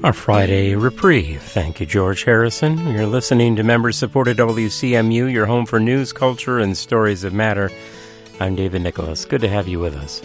Our Friday reprieve. Thank you, George Harrison. You're listening to member-supported WCMU, your home for news, culture, and stories that matter. I'm David Nicholas. Good to have you with us.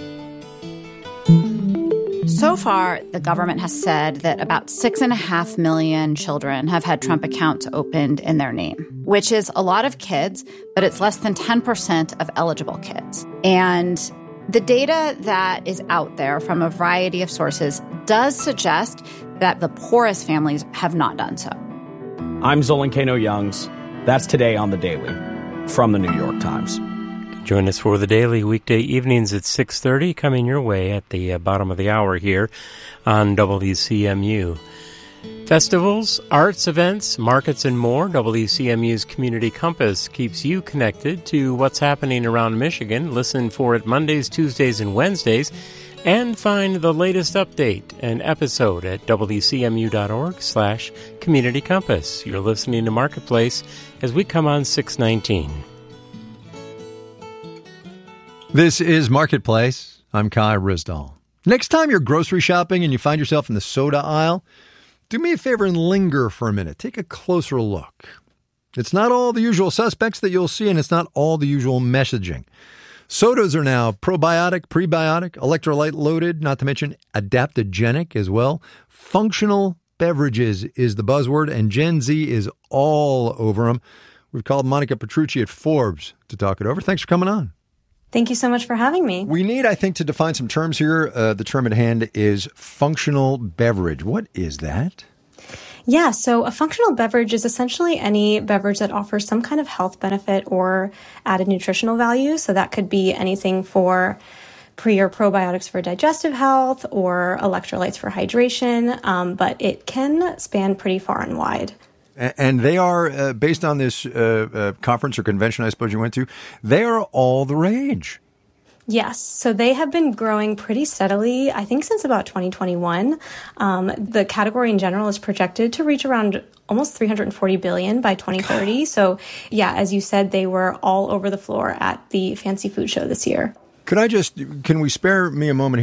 So far, the government has said that about 6.5 million children have had Trump accounts opened in their name, which is a lot of kids, but it's less than 10% of eligible kids. And the data that is out there from a variety of sources does suggest that the poorest families have not done so. I'm Zolan Kano-Youngs. That's Today on the Daily from the New York Times. Join us for the Daily weekday evenings at 6:30, coming your way at the bottom of the hour here on WCMU. Festivals, arts events, markets, and more. WCMU's Community Compass keeps you connected to what's happening around Michigan. Listen for it Mondays, Tuesdays, and Wednesdays, and find the latest update and episode at wcmu.org/Community Compass. You're listening to Marketplace as we come on 619. This is Marketplace. I'm Kai Risdall. Next time you're grocery shopping and you find yourself in the soda aisle, do me a favor and linger for a minute. Take a closer look. It's not all the usual suspects that you'll see, and it's not all the usual messaging. Sodas are now probiotic, prebiotic, electrolyte loaded, not to mention adaptogenic as well. Functional beverages is the buzzword, and Gen Z is all over them. We've called Monica Petrucci at Forbes to talk it over. Thanks for coming on. Thank you so much for having me. We need, I think, to define some terms here. The term at hand is functional beverage. What is that? Yeah, so a functional beverage is essentially any beverage that offers some kind of health benefit or added nutritional value. So that could be anything for pre or probiotics for digestive health or electrolytes for hydration, but it can span pretty far and wide. And they are, based on this conference or convention I suppose you went to, they are all the rage. Yes. So they have been growing pretty steadily, I think, since about 2021. The category in general is projected to reach around almost $340 billion by 2030. So, yeah, as you said, they were all over the floor at the Fancy Food Show this year. Can we spare me a moment